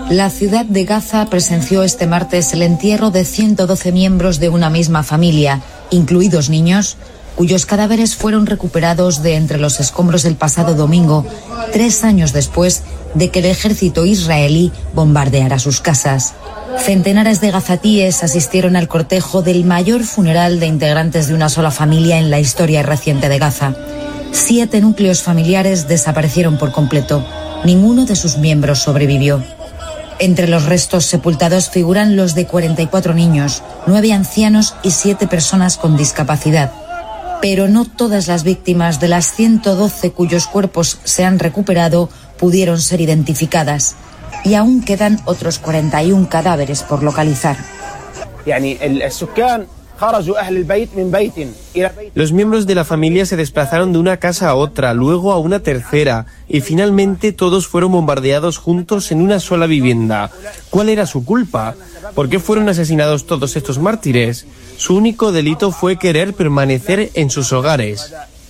La ciudad de Gaza presenció este martes el entierro de 112 miembros de una misma familia, incluidos niños, cuyos cadáveres fueron recuperados de entre los escombros el pasado domingo, 3 años después de que el ejército israelí bombardeara sus casas. Centenares de gazatíes asistieron al cortejo del mayor funeral de integrantes de una sola familia en la historia reciente de Gaza. 7 núcleos familiares desaparecieron por completo. Ninguno de sus miembros sobrevivió. Entre los restos sepultados figuran los de 44 niños, 9 ancianos y 7 personas con discapacidad. Pero no todas las víctimas de las 112 cuyos cuerpos se han recuperado pudieron ser identificadas. Y aún quedan otros 41 cadáveres por localizar. Los miembros de la familia se desplazaron de una casa a otra, luego a una tercera, y finalmente todos fueron bombardeados juntos en una sola vivienda. ¿Cuál era su culpa? ¿Por qué fueron asesinados todos estos mártires? Su único delito fue querer permanecer en sus hogares.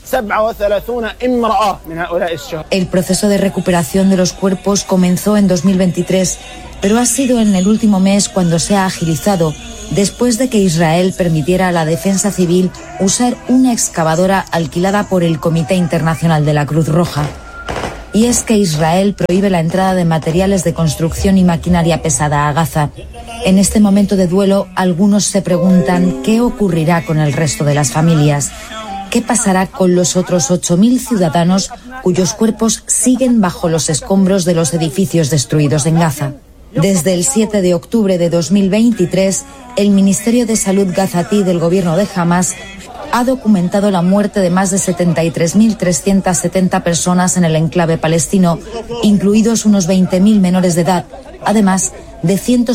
El proceso de recuperación de los cuerpos comenzó en 2023, pero ha sido en el último mes cuando se ha agilizado, después de que Israel permitiera a la defensa civil usar una excavadora alquilada por el Comité Internacional de la Cruz Roja. Y es que Israel prohíbe la entrada de materiales de construcción y maquinaria pesada a Gaza. En este momento de duelo, algunos se preguntan qué ocurrirá con el resto de las familias. ¿Qué pasará con los otros 8.000 ciudadanos cuyos cuerpos siguen bajo los escombros de los edificios destruidos en Gaza? Desde el 7 de octubre de 2023, el Ministerio de Salud gazatí del gobierno de Hamas ha documentado la muerte de más de 73.370 personas en el enclave palestino, incluidos unos 20.000 menores de edad, además de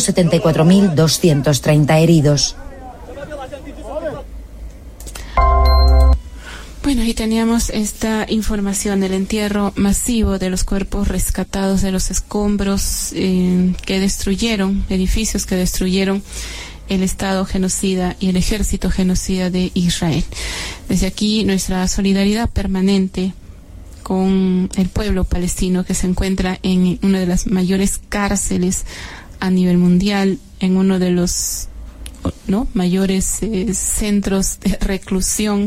174.230 heridos. Bueno, ahí teníamos esta información, el entierro masivo de los cuerpos rescatados de los escombros que destruyeron, edificios que destruyeron el Estado genocida y el ejército genocida de Israel. Desde aquí nuestra solidaridad permanente con el pueblo palestino que se encuentra en una de las mayores cárceles a nivel mundial, en uno de los mayores centros de reclusión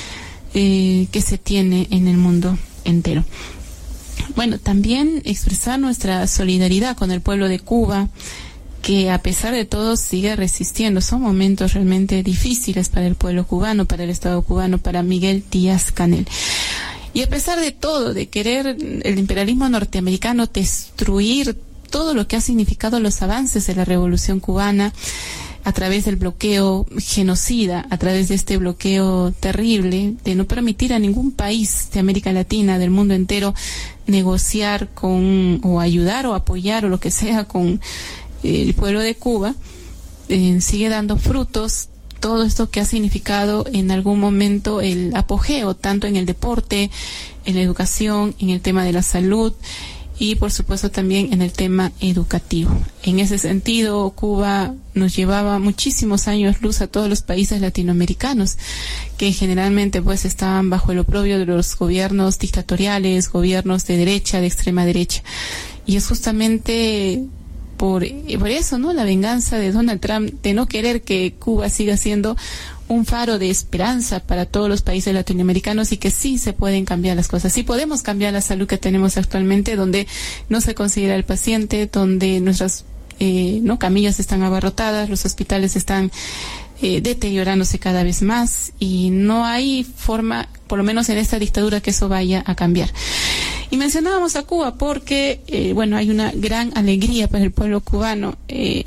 que se tiene en el mundo entero. Bueno, también expresar nuestra solidaridad con el pueblo de Cuba, que a pesar de todo sigue resistiendo. Son momentos realmente difíciles para el pueblo cubano, para el Estado cubano, para Miguel Díaz-Canel. Y a pesar de todo, de querer el imperialismo norteamericano destruir todo lo que ha significado los avances de la Revolución Cubana, a través del bloqueo genocida, a través de este bloqueo terrible, de no permitir a ningún país de América Latina, del mundo entero, negociar con, o ayudar o apoyar o lo que sea con el pueblo de Cuba, sigue dando frutos todo esto que ha significado en algún momento el apogeo, tanto en el deporte, en la educación, en el tema de la salud, y por supuesto también en el tema educativo. En ese sentido, Cuba nos llevaba muchísimos años luz a todos los países latinoamericanos, que generalmente pues estaban bajo el oprobio de los gobiernos dictatoriales, gobiernos de derecha, de extrema derecha. Y es justamente por eso, ¿no?, la venganza de Donald Trump de no querer que Cuba siga siendo un faro de esperanza para todos los países latinoamericanos, y que sí se pueden cambiar las cosas, sí podemos cambiar la salud que tenemos actualmente, donde no se considera el paciente, donde nuestras camillas están abarrotadas, los hospitales están deteriorándose cada vez más, y no hay forma, por lo menos en esta dictadura, que eso vaya a cambiar. Y mencionábamos a Cuba porque, hay una gran alegría para el pueblo cubano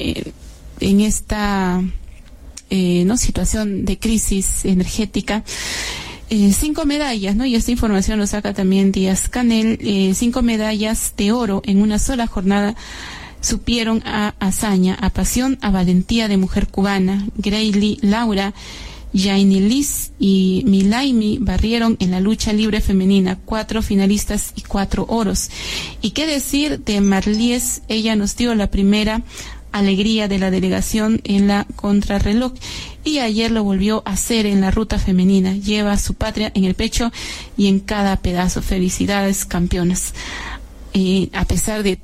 en esta situación de crisis energética. 5 medallas, ¿no? Y esta información lo saca también Díaz-Canel. 5 medallas de oro en una sola jornada supieron a hazaña, a pasión, a valentía de mujer cubana. Grayli Laura, Yainilis y Milaimi barrieron en la lucha libre femenina, 4 finalistas y 4 oros. Y qué decir de Marlies, ella nos dio la primera alegría de la delegación en la contrarreloj, y ayer lo volvió a hacer en la ruta femenina. Lleva a su patria en el pecho y en cada pedazo. Felicidades, campeonas. A pesar de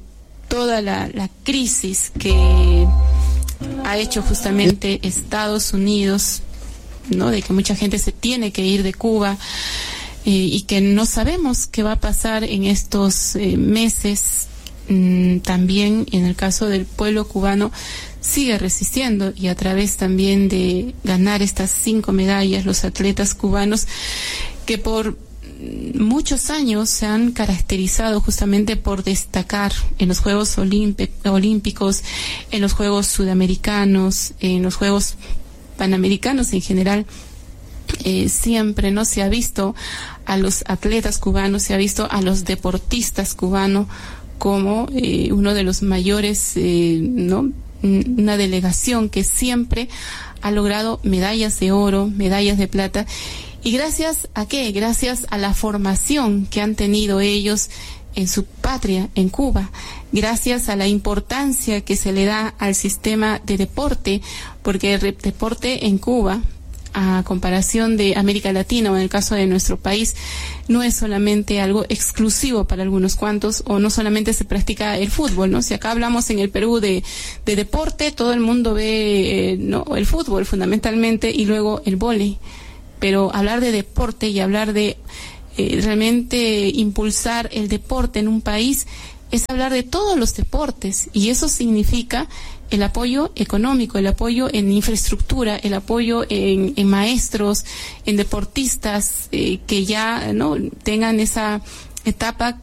toda la crisis que ha hecho justamente Estados Unidos, ¿no? De que mucha gente se tiene que ir de Cuba, y que no sabemos qué va a pasar en estos meses. También en el caso del pueblo cubano sigue resistiendo, y a través también de ganar estas 5 medallas, los atletas cubanos que por muchos años se han caracterizado justamente por destacar en los Juegos Olímpicos, en los Juegos Sudamericanos, en los Juegos Panamericanos en general. Siempre no se ha visto a los atletas cubanos, se ha visto a los deportistas cubanos como uno de los mayores, ¿no? Una delegación que siempre ha logrado medallas de oro, medallas de plata. ¿Y gracias a qué? Gracias a la formación que han tenido ellos en su patria, en Cuba, gracias a la importancia que se le da al sistema de deporte, porque el deporte en Cuba, a comparación de América Latina o en el caso de nuestro país, no es solamente algo exclusivo para algunos cuantos, o no solamente se practica el fútbol, ¿no? Si acá hablamos en el Perú de deporte, todo el mundo ve no, el fútbol fundamentalmente, y luego el vóley. Pero hablar de deporte y hablar de realmente impulsar el deporte en un país es hablar de todos los deportes, y eso significa el apoyo económico, el apoyo en infraestructura, el apoyo en maestros, en deportistas que ya no tengan esa etapa